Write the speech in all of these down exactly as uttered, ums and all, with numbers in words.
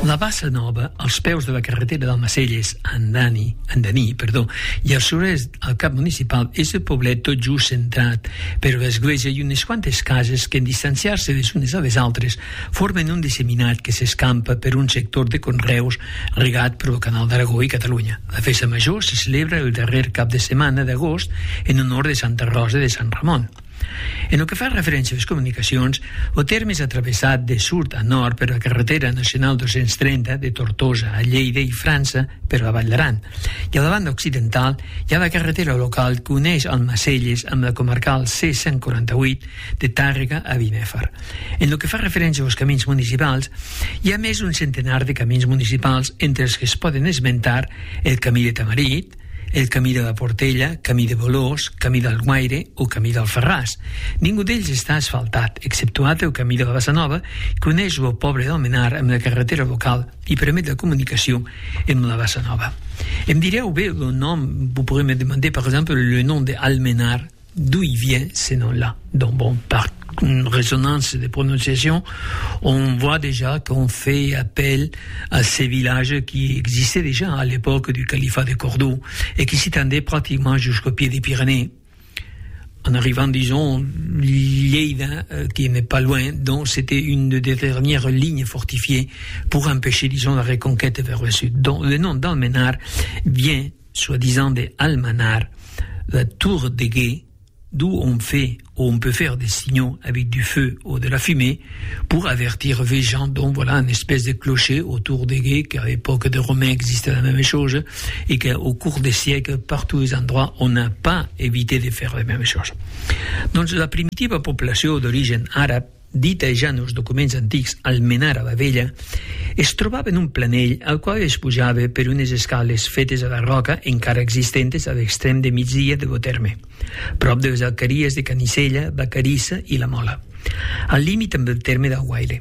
La Bassa Nova, als peus de la carretera d'Almacelles, Andani, Andaní, perdó, i al sud-est, al cap municipal, és el poblet tot just centrat per l'església i unes quantes cases que, en distanciar-se les unes a les altres, formen un disseminat que s'escampa per un sector de conreus regat per el Canal d'Aragó i Catalunya. La festa major se celebra el darrer cap de setmana d'agost en honor de Santa Rosa de Sant Ramon. En el que fa referència a les comunicacions, el terme és atravessat de sud a nord per la carretera nacional dos-cents trenta de Tortosa a Lleida i França per la Vall d'Aran. I a la banda occidental hi ha la carretera local que uneix Almacelles amb la comarcal C cent quaranta-vuit de Tàrrega a Binèfar. En el que fa referència als camins municipals, hi ha més d'un centenar de camins municipals, entre els que es poden esmentar el camí de Tamarit, el camí de la Portella, camí de Bolós, camí d'Alguaire o camí d'Alfarràs. Ningú d'ells està asfaltat, exceptuat el camí de la Bassa Nova, que uneix el poble d'Almenar amb la carretera local i permet la comunicació amb la Bassa Nova. Em direu bé el nom, vous pourrez me demander par exemple le nom d'Almenar, d'où il vient ce nom-là. Donc bon, par une résonance de prononciation, on voit déjà qu'on fait appel à ces villages qui existaient déjà à l'époque du califat de Cordoue et qui s'étendaient pratiquement jusqu'au pied des Pyrénées. En arrivant, disons, Lleida, euh, qui n'est pas loin, donc c'était une des dernières lignes fortifiées pour empêcher, disons, la reconquête vers le sud. Donc le nom d'Almenar vient, soi-disant, d'Almanar, la tour de guet, d'où on fait ou on peut faire des signaux avec du feu ou de la fumée pour avertir les gens. Donc voilà, une espèce de clocher autour des guets qu'à l'époque des Romains existait la même chose et qu'au cours des siècles, partout les endroits, on n'a pas évité de faire la même chose. Donc la primitiva població d'origen àrab, dita ja en els documents antics Almenar a la Vella, es trobava en un planell al qual es pujava per unes escales fetes a la roca encara existentes a l'extrem de migdia del terme, prop de les alqueries de Canicella, Vacarissa i la Mola, al límit amb el terme d'Alguaire.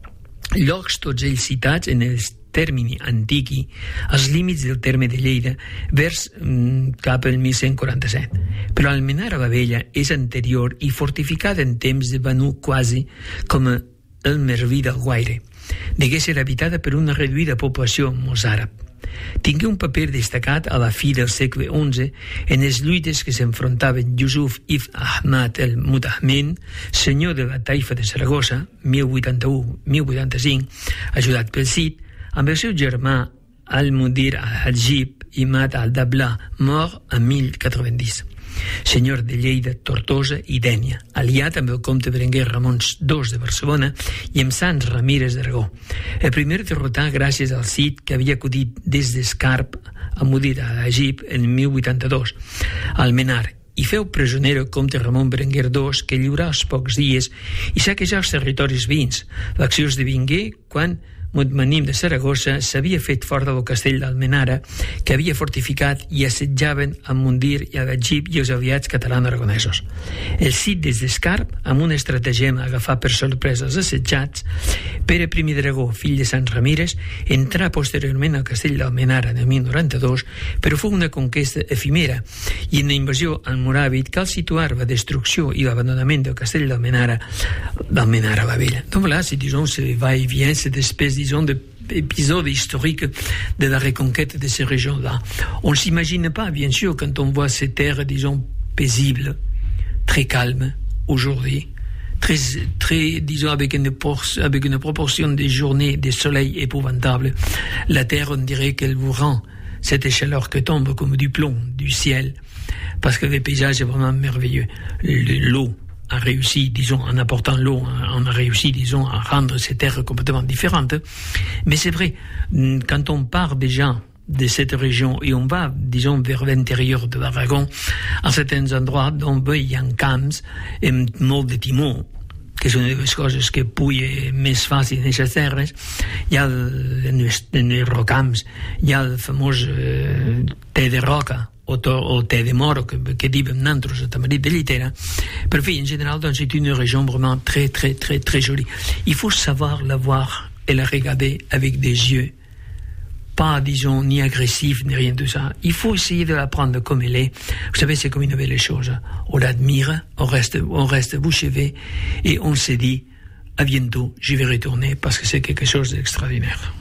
Llocs tots ells citats en el termini antiqui als límits del terme de Lleida vers mm, cap al mil cent quaranta-set. Però Almenar a la Vella és anterior i fortificada en temps de Banu quasi com el Merví d'Alguaire. Degué ser habitada per una reduïda població mozàrab. Tingué un paper destacat a la fi del segle onze en les lluites que s'enfrontaven Yusuf ibn Ahmad el-Mutahmin, senyor de la Taifa de Saragossa, mil vuitanta-u a mil vuitanta-cinc, ajudat pel Cid, amb el seu germà Al-Mudir al-Hajib i Mat al-Dabla, mort a mil quatre-vingt-dix. Senyor de Lleida, Tortosa i Dénia, aliat amb el comte Berenguer Ramon dos de Barcelona i amb Sants Ramírez d'Aragó. El primer derrotar gràcies al Cid que havia acudit des d'Escarp a Mudir al-Hajib en mil vuitanta-dos, a Almenar, i feu presoner el comte Ramon Berenguer dos, que lliurà als pocs dies i saquejà els territoris veïns. L'acció esdevingué quan Mutmanim de Saragossa s'havia fet fort del castell d'Almenara, que havia fortificat i assetjaven a Mundir i a l'Egip i els aliats catalano-aragonesos. El Cid des d'Escarp, amb un estratagema agafar per sorpresa els assetjats, Pere I d'Aragó, fill de Sant Ramírez, entrà posteriorment al castell d'Almenara en el mil noranta-dos, però fou una conquesta efimera, i en la invasió almoràvit cal situar la destrucció i l'abandonament del castell d'Almenara, d'Almenara a la Vella. Donc voilà, c'est disons ce va-et-vient, cette espèce disons d'épisode historique de la reconquête de ces régions-là. On ne s'imagine pas, bien sûr, quand on voit ces terres, disons, paisibles, très calmes, aujourd'hui, très, très, disons, avec une, avec une proportion de journées de soleil épouvantable. La terre, on dirait qu'elle vous rend cette chaleur que tombe comme du plomb du ciel, parce que le paysage est vraiment merveilleux. L'eau a réussi, disons, en apportant l'eau, on a réussi, disons, à rendre ces terres complètement différentes. Mais c'est vrai, quand on part déjà de cette région et on va, disons, vers l'intérieur de l'Aragon, à certains endroits, on veut, il y a un camps et molt de timó, que és una de les coses que puja més fàcil en aquestes terres. Hi ha el, en, els, en els rocams, hi ha el famós eh, te de roca, o, to, o te de moro que, que diuen nantros a Tamarit de Llitera. Pero en général, donc, c'est une région vraiment très, très, très, très jolie. Il faut savoir la voir et la regarder avec des yeux pas, disons, ni agressifs, ni rien de ça. Il faut essayer de la prendre comme elle est. Vous savez, c'est comme une belle chose. On l'admire, on reste, on reste bouche bée et on se dit, à bientôt, je vais retourner parce que c'est quelque chose d'extraordinaire.